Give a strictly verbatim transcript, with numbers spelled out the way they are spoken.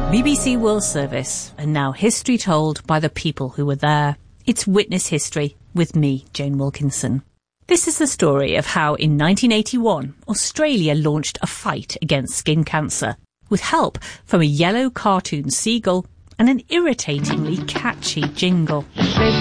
B B C World Service, and now history told by the people who were there. It's Witness History with me, Jane Wilkinson. This is the story of how in nineteen eighty-one, Australia launched a fight against skin cancer, with help from a yellow cartoon seagull and an irritatingly catchy jingle.